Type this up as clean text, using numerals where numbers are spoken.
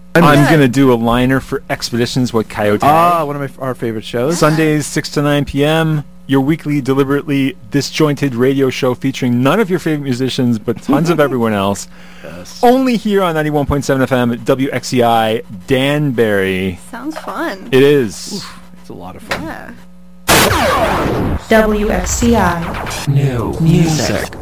I'm going to do a liner for Expeditions with Coyote. One of our favorite shows. Sundays, 6 to 9 p.m., your weekly, deliberately disjointed radio show featuring none of your favorite musicians, but tons of everyone else. Yes. Only here on 91.7 FM at WXCI, Danbury. Sounds fun. It is. Oof, it's a lot of fun. Yeah. WXCI. New music.